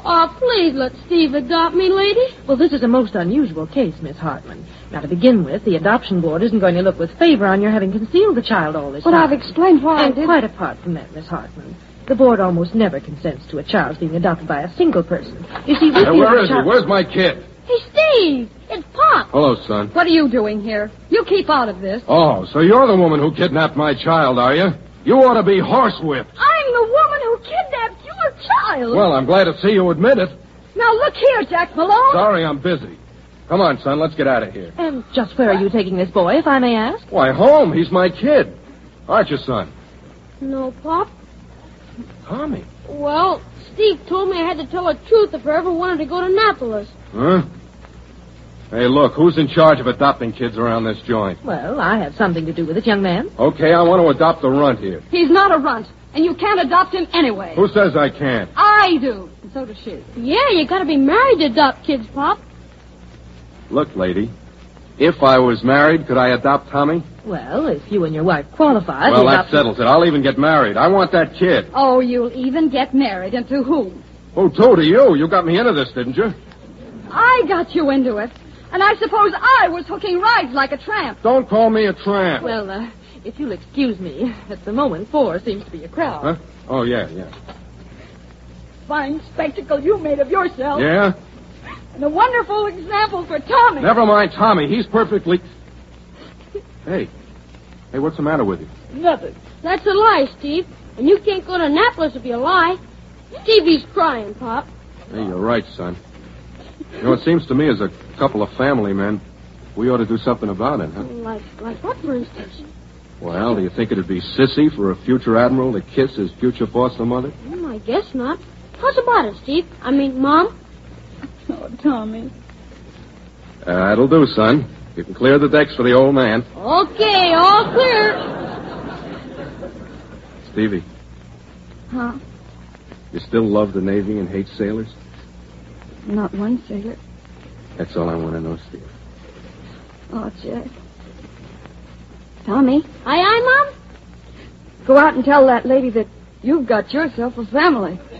Oh, please let Steve adopt me, lady. Well, this is a most unusual case, Miss Hartman. Now, to begin with, the adoption board isn't going to look with favor on your having concealed the child all this time. But I've explained why And quite apart from that, Miss Hartman, the board almost never consents to a child being adopted by a single person. You see, we feel where the is he? child... Where's my kid? Hey, Steve, it's Pop. Hello, son. What are you doing here? You keep out of this. Oh, so you're the woman who kidnapped my child, are you? You ought to be horsewhipped. I'm the woman who kidnapped your child. Well, I'm glad to see you admit it. Now, look here, Jack Malone. Sorry, I'm busy. Come on, son, let's get out of here. And just where are you taking this boy, if I may ask? Why, home. He's my kid. Aren't you, son? No, Pop. Tommy. Well, Steve told me I had to tell the truth if I ever wanted to go to Annapolis. Huh? Hey, look, who's in charge of adopting kids around this joint? Well, I have something to do with it, young man. Okay, I want to adopt the runt here. He's not a runt, and you can't adopt him anyway. Who says I can't? I do. And so does she. Yeah, you gotta be married to adopt kids, Pop. Look, lady, if I was married, could I adopt Tommy? Well, if you and your wife qualify... Well, the that settles it. I'll even get married. I want that kid. Oh, you'll even get married, and to whom? Oh, to you. You got me into this, didn't you? I got you into it. And I suppose I was hooking rides like a tramp. Don't call me a tramp. Well, if you'll excuse me, at the moment, 4 seems to be a crowd. Huh? Oh, yeah. Fine spectacle you made of yourself. Yeah? And a wonderful example for Tommy. Never mind Tommy. He's perfectly... Hey, what's the matter with you? Nothing. That's a lie, Steve. And you can't go to Annapolis if you lie. Stevie's crying, Pop. Hey, you're right, son. You know, it seems to me as a couple of family men, we ought to do something about it, huh? Like what, for instance? Well, do you think it'd be sissy for a future admiral to kiss his future foster mother? I guess not. How's about it, Steve? I mean, Mom? Oh, Tommy. That'll do, son. You can clear the decks for the old man. Okay, all clear. Stevie. Huh? You still love the Navy and hate sailors? Not one sailor. That's all I want to know, Steve. Oh, Jack. Tommy. Aye, Mom? Go out and tell that lady that you've got yourself a family.